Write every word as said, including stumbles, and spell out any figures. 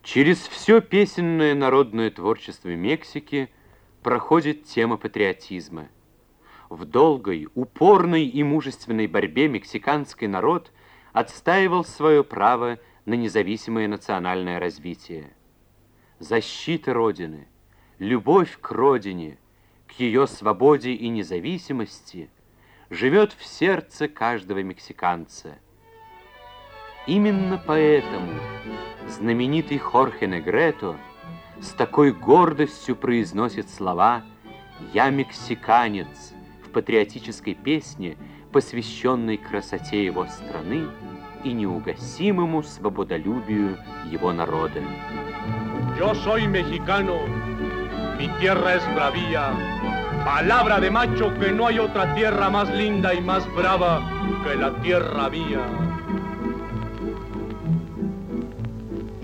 Через все песенное народное творчество Мексики проходит тема патриотизма. В долгой, упорной и мужественной борьбе мексиканский народ отстаивал свое право на независимое национальное развитие. Защита Родины, любовь к Родине, к ее свободе и независимости живет в сердце каждого мексиканца. Именно поэтому знаменитый Хорхе Негрето с такой гордостью произносит слова «Я мексиканец» в патриотической песне, посвященной красоте его страны и неугасимому свободолюбию его народа. Yo soy mexicano, mi tierra es bravía, palabra de macho que no hay otra tierra más linda y más brava que la tierra mía.